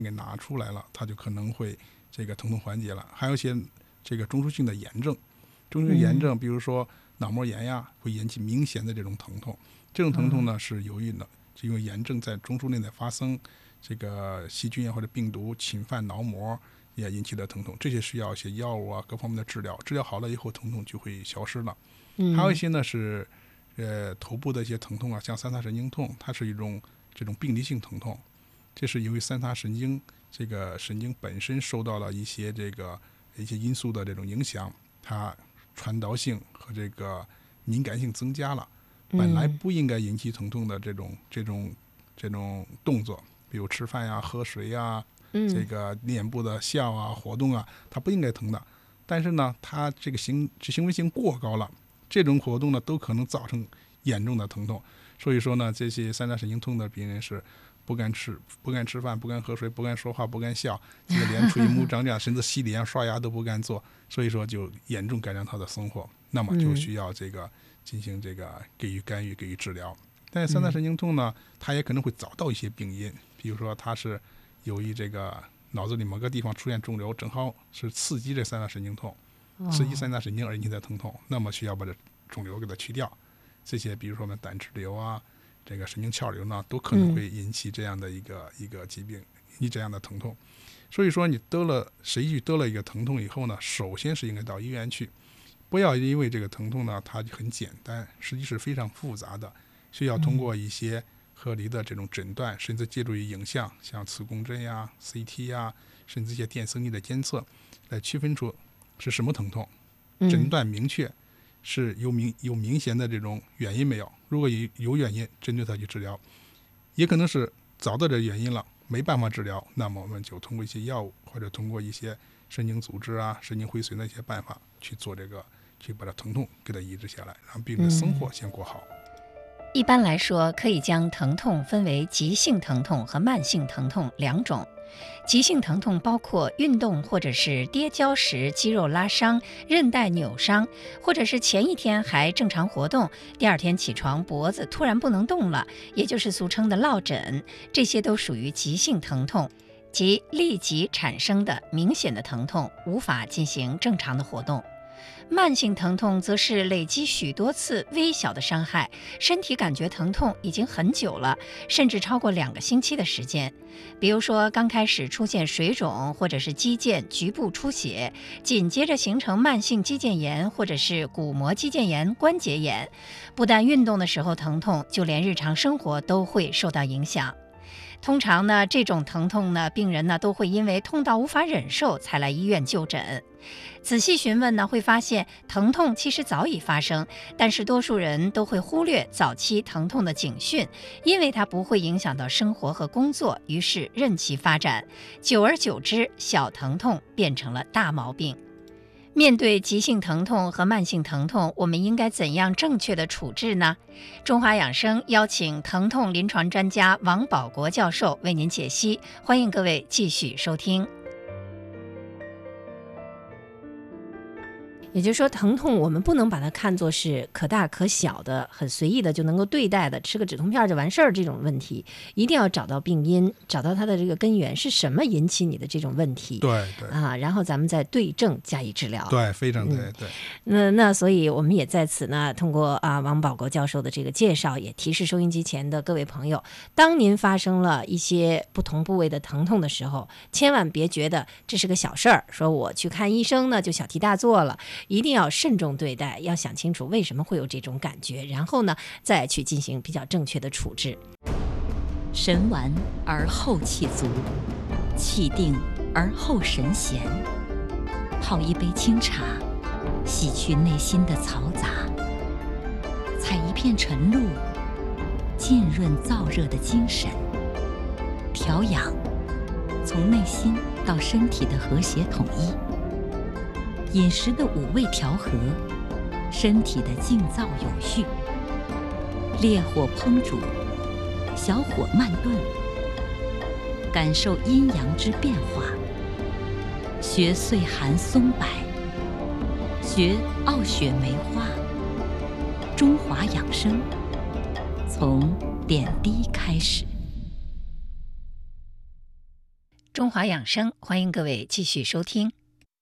给拿出来了，它就可能会这个疼痛缓解了。还有一些这个中枢性的炎症，中枢性炎症比如说脑膜炎呀，会引起明显的这种疼痛。这种疼痛呢是由于因为炎症在中枢内的发生，这个细菌啊或者病毒侵犯脑膜也引起的疼痛，这些需要一些药物啊各方面的治疗，治疗好了以后疼痛就会消失了。还有一些呢是头部的一些疼痛啊，像三叉神经痛，它是一种这种病理性疼痛，这是由于三叉神经这个神经本身受到了一些因素的这种影响，它传导性和这个敏感性增加了，本来不应该引起疼痛的这种动作，比如吃饭呀、喝水呀，这个脸部的笑啊、活动啊，它不应该疼的。但是呢，它这个行为性过高了，这种活动呢都可能造成严重的疼痛。所以说呢，这些三叉神经痛的病人是不敢吃饭，不敢喝水，不敢说话，不敢笑，这个脸处于木张这样，甚至洗脸刷牙都不敢做，所以说就严重改善他的生活，那么就需要这个进行这个给予干预，给予治疗。但是三叉神经痛呢，它也可能会找到一些病因，比如说它是由于这个脑子里某个地方出现肿瘤，正好是刺激这三叉神经痛，刺激三叉神经而引起的疼痛，那么需要把这肿瘤给它去掉。这些比如说我们胆汁瘤啊，这个神经鞘瘤呢，都可能会引起这样的一个疾病，引起这样的疼痛。所以说你谁得了一个疼痛以后呢，首先是应该到医院去，不要因为这个疼痛呢它很简单，实际是非常复杂的，需要通过一些合理的这种诊断，甚至借助于影像，像磁共振呀、CT 呀，甚至一些电生理的监测，来区分出是什么疼痛，诊断明确，是有明显的这种原因没有。如果有原因，针对它去治疗，也可能是找到这原因了，没办法治疗，那么我们就通过一些药物，或者通过一些神经组织啊、神经回髓的一些办法去做这个，去把它疼痛给它抑制下来，让病人的生活先过好。 一般来说，可以将疼痛分为急性疼痛和慢性疼痛两种。急性疼痛包括运动或者是跌跤时肌肉拉伤、韧带扭伤，或者是前一天还正常活动，第二天起床脖子突然不能动了，也就是俗称的落枕，这些都属于急性疼痛，即立即产生的明显的疼痛，无法进行正常的活动。慢性疼痛则是累积许多次微小的伤害，身体感觉疼痛已经很久了，甚至超过2个星期的时间。比如说刚开始出现水肿或者是肌腱局部出血，紧接着形成慢性肌腱炎或者是骨膜肌腱炎、关节炎，不但运动的时候疼痛，就连日常生活都会受到影响。通常呢，这种疼痛呢，病人呢都会因为痛到无法忍受才来医院就诊。仔细询问呢，会发现疼痛其实早已发生，但是多数人都会忽略早期疼痛的警讯，因为它不会影响到生活和工作，于是任其发展。久而久之，小疼痛变成了大毛病。面对急性疼痛和慢性疼痛，我们应该怎样正确的处置呢？中华养生邀请疼痛临床专家王保国教授为您解析，欢迎各位继续收听。 也就是说，疼痛我们不能把它看作是可大可小的、很随意的就能够对待的，吃个止痛片就完事儿这种问题，一定要找到病因，找到它的这个根源是什么引起你的这种问题。 对然后咱们再对症加以治疗。 对，非常对。 那所以我们也在此呢，通过王保国教授的这个介绍，也提示收音机前的各位朋友，当您发生了一些不同部位的疼痛的时候，千万别觉得这是个小事儿，说我去看医生呢就小题大做了。一定要慎重对待，要想清楚为什么会有这种感觉，然后呢再去进行比较正确的处置。 神完而后气足，气定而后神闲。泡一杯清茶，洗去内心的嘈杂，采一片晨露，浸润燥热的精神。调养，从内心到身体的和谐统一。饮食的5味调和，身体的静躁有序。烈火烹煮，小火慢炖，感受阴阳之变化。学岁寒松柏，学傲雪梅花。中华养生，从点滴开始。 中华养生，欢迎各位继续收听。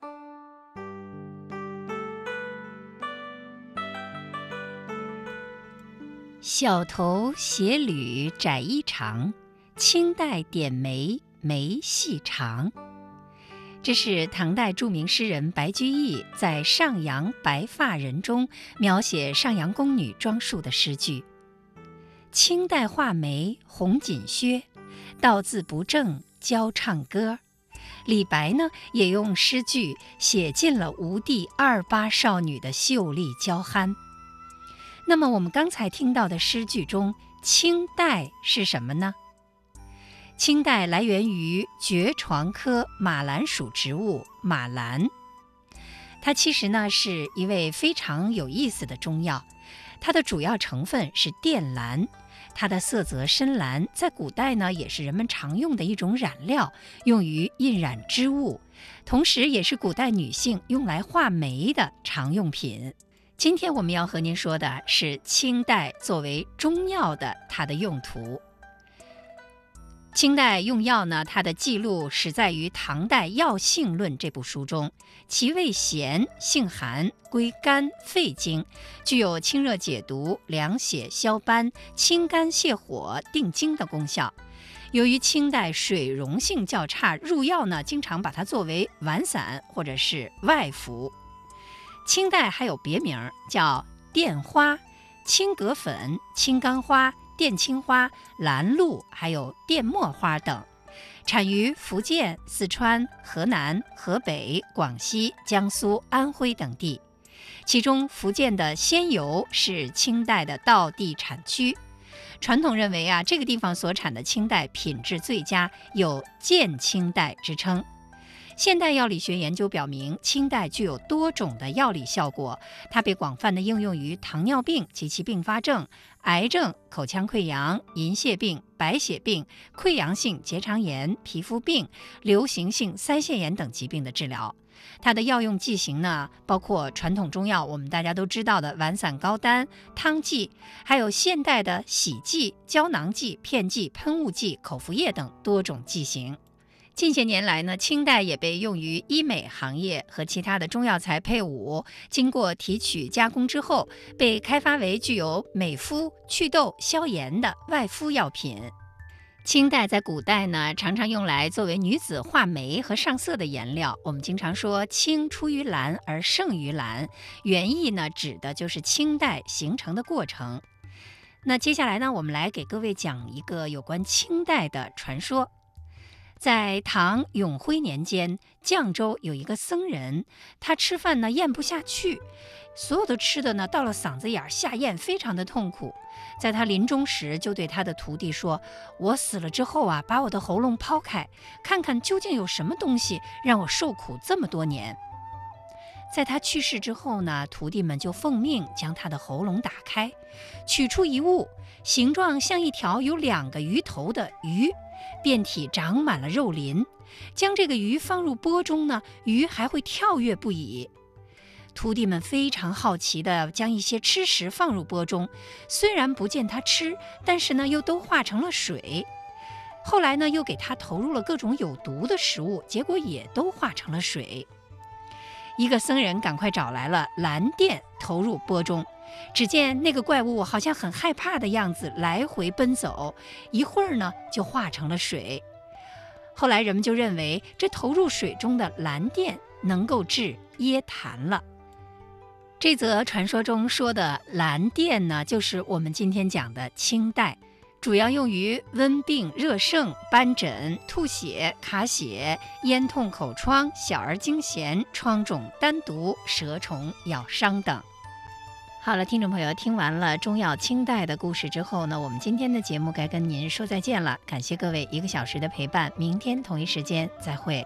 小头斜履窄衣长，清代点眉眉细长。这是唐代著名诗人白居易在《上阳白发人》中描写上阳宫女装束的诗句。清代画眉红锦靴，道字不正教唱歌。李白呢，也用诗句写尽了吴地28少女的秀丽娇憨。那么我们刚才听到的诗句中，青黛是什么呢？青黛来源于蕨床科马兰属植物马兰，它其实呢是一味非常有意思的中药，它的主要成分是靛蓝，它的色泽深蓝，在古代呢也是人们常用的一种染料，用于印染织物，同时也是古代女性用来画眉的常用品。今天我们要和您说的是青黛作为中药的它的用途。青黛用药呢，它的记录始在于唐代《药性论》这部书中，其味咸，性寒，归肝肺经，具有清热解毒、凉血消斑、清肝泻火、定惊的功效。由于青黛水溶性较差，入药呢经常把它作为丸散或者是外服。青黛还有别名叫靛花、青葛粉、青冈花、靛青花、兰露，还有靛墨花等，产于福建、四川、河南、河北、广西、江苏、安徽等地。其中福建的仙游是青黛的道地产区。传统认为啊，这个地方所产的青黛品质最佳，有健青黛之称。现代药理学研究表明，青黛具有多种的药理效果，它被广泛的应用于糖尿病及其并发症、癌症、口腔溃疡、银屑病、白血病、溃疡性结肠炎、皮肤病、流行性腮腺炎等疾病的治疗。它的药用剂型呢，包括传统中药我们大家都知道的丸散膏丹、汤剂，还有现代的洗剂、胶囊剂、片剂、喷雾剂、口服液等多种剂型。近些年来呢，青黛也被用于医美行业和其他的中药材配伍，经过提取加工之后，被开发为具有美肤、祛痘、消炎的外敷药品。青黛在古代呢，常常用来作为女子画眉和上色的颜料。我们经常说青出于蓝而胜于蓝，原意呢指的就是青黛形成的过程。那接下来呢，我们来给各位讲一个有关青黛的传说。在唐永徽年间，绛州有一个僧人，他吃饭呢咽不下去，所有的吃的呢到了嗓子眼下咽，非常的痛苦。在他临终时，就对他的徒弟说：“我死了之后啊，把我的喉咙抛开，看看究竟有什么东西让我受苦这么多年。”在他去世之后呢，徒弟们就奉命将他的喉咙打开，取出一物，形状像一条有2个鱼头的鱼，遍体长满了肉鳞。将这个鱼放入钵中呢，鱼还会跳跃不已。徒弟们非常好奇地将一些吃食放入钵中，虽然不见它吃，但是呢又都化成了水。后来呢又给它投入了各种有毒的食物，结果也都化成了水。一个僧人赶快找来了蓝靛投入钵中，只见那个怪物好像很害怕的样子，来回奔走，一会儿呢就化成了水。后来人们就认为这投入水中的蓝靛能够治噎痰了。这则传说中说的蓝靛呢，就是我们今天讲的青黛，主要用于温病、热盛、斑疹、吐血、卡血、咽痛、口疮、小儿惊痫、疮肿、丹毒、蛇虫咬伤等。好了，听众朋友，听完了中药青黛的故事之后呢，我们今天的节目该跟您说再见了。感谢各位1个小时的陪伴，明天同一时间再会。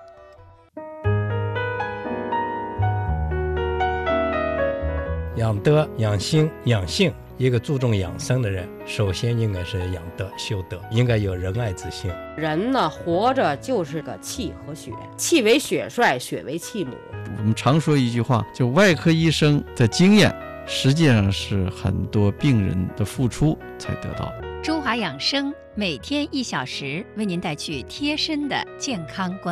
养德、养心、养性，一个注重养生的人，首先应该是养德、修德，应该有仁爱之心。 人呢，活着就是个气和血，气为血帅，血为气母。 我们常说一句话，就外科医生的经验，实际上是很多病人的付出才得到的。 中华养生每天1小时，为您带去贴身的健康观。